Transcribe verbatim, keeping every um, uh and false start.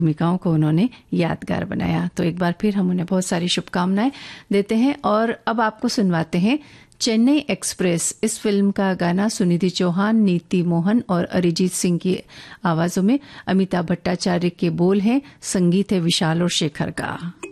भूमिकाओं को उन्होंने यादगार बनाया। तो एक बार फिर हम उन्हें बहुत सारी शुभकामनाएं देते हैं। और अब आपको सुनवाते हैं चेन्नई एक्सप्रेस। इस फिल्म का गाना सुनिधि चौहान, नीति मोहन और अरिजीत सिंह की आवाजों में, अमिताभ भट्टाचार्य के बोल हैं, संगीत है विशाल और शेखर का।